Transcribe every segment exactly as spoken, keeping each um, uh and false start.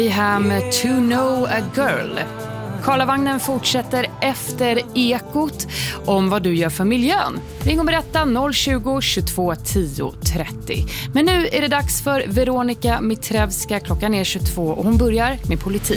Vi här med To Know a Girl. Karlavagnen fortsätter efter Ekot om vad du gör för miljön. Ring och berätta noll tjugo, tjugotvå, tio, trettio. Men nu är det dags för Veronica Mitrevska. Klockan är tjugotvå och hon börjar med politik.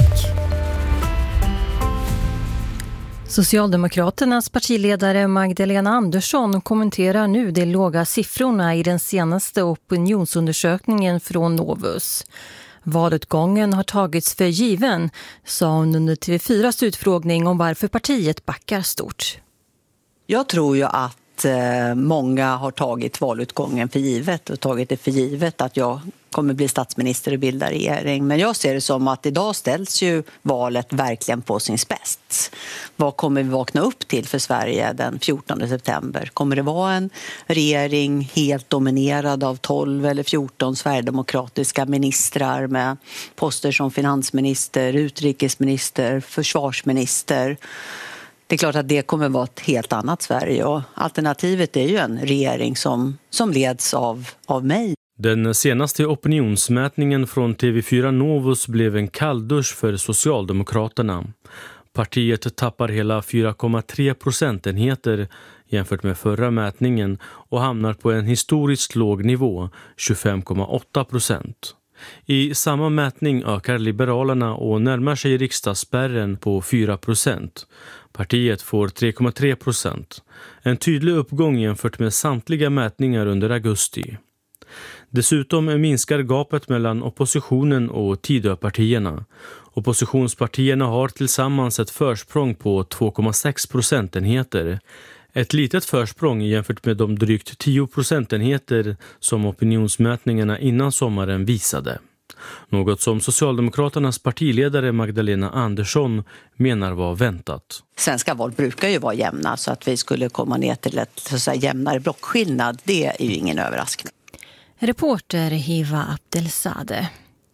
Socialdemokraternas partiledare Magdalena Andersson kommenterar nu de låga siffrorna i den senaste opinionsundersökningen från Novus. Valutgången har tagits för given, sa hon under T V fyras utfrågning om varför partiet backar stort. Jag tror ju att eh, många har tagit valutgången för givet och tagit det för givet att jag kommer bli statsminister och bilda regering. Men jag ser det som att idag ställs ju valet verkligen på sin spets. Vad kommer vi vakna upp till för Sverige den fjortonde september? Kommer det vara en regering helt dominerad av tolv eller fjorton sverigedemokratiska ministrar med poster som finansminister, utrikesminister, försvarsminister? Det är klart att det kommer vara ett helt annat Sverige och alternativet är ju en regering som, som leds av, av mig. Den senaste opinionsmätningen från T V fyra Novus blev en kalldusch för Socialdemokraterna. Partiet tappar hela fyra komma tre procentenheter jämfört med förra mätningen och hamnar på en historiskt låg nivå, tjugofem komma åtta procent. I samma mätning ökar Liberalerna och närmar sig riksdagsspärren på fyra procent. Partiet får tre komma tre procent. En tydlig uppgång jämfört med samtliga mätningar under augusti. Dessutom minskar gapet mellan oppositionen och Tidöpartierna. Oppositionspartierna har tillsammans ett försprång på två komma sex procentenheter. Ett litet försprång jämfört med de drygt tio procentenheter som opinionsmätningarna innan sommaren visade. Något som Socialdemokraternas partiledare Magdalena Andersson menar var väntat. Svenska val brukar ju vara jämna, så att vi skulle komma ner till ett så att säga, jämnare blockskillnad, det är ju ingen överraskning. Reporter Hiva Abdelzadeh.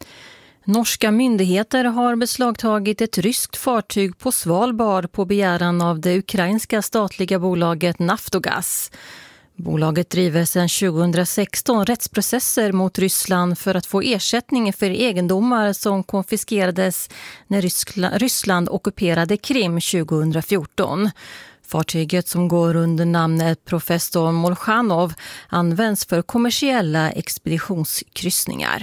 Norska myndigheter har beslagtagit ett ryskt fartyg på Svalbard på begäran av det ukrainska statliga bolaget Naftogaz. Bolaget driver sedan tjugohundrasexton rättsprocesser mot Ryssland för att få ersättning för egendomar som konfiskerades när Ryssland ockuperade Krim tjugohundrafjorton. Fartyget, som går under namnet Professor Molchanov, används för kommersiella expeditionskryssningar.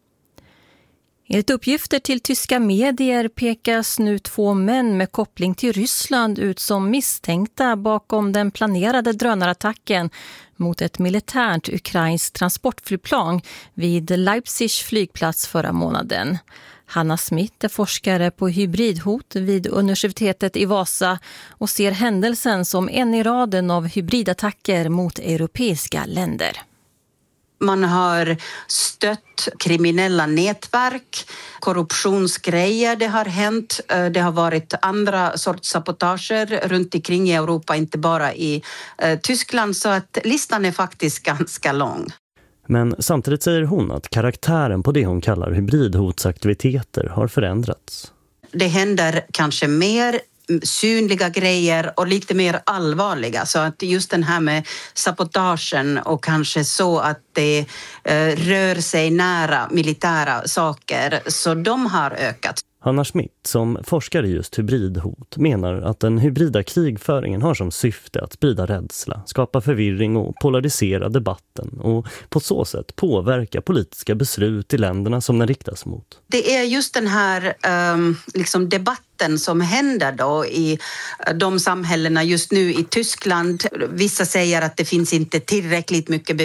Enligt uppgifter till tyska medier pekas nu två män med koppling till Ryssland ut som misstänkta bakom den planerade drönarattacken mot ett militärt ukrainskt transportflygplan vid Leipzigs flygplats förra månaden. Hanna Smith är forskare på hybridhot vid universitetet i Vasa och ser händelsen som en i raden av hybridattacker mot europeiska länder. Man har stött kriminella nätverk, korruptionsgrejer det har hänt. Det har varit andra sorts sabotager runt omkring i Europa, inte bara i eh, Tyskland. Så att listan är faktiskt ganska lång. Men samtidigt säger hon att karaktären på det hon kallar hybridhotsaktiviteter har förändrats. Det händer kanske mer synliga grejer och lite mer allvarliga. Så att just den här med sabotagen och kanske så att det eh, rör sig nära militära saker, så de har ökat. Hanna Smith, som forskar i just hybridhot, menar att den hybrida krigföringen har som syfte att sprida rädsla, skapa förvirring och polarisera debatten och på så sätt påverka politiska beslut i länderna som den riktas mot. Det är just den här um, liksom debatten som händer då i de samhällena just nu i Tyskland. Vissa säger att det finns inte tillräckligt mycket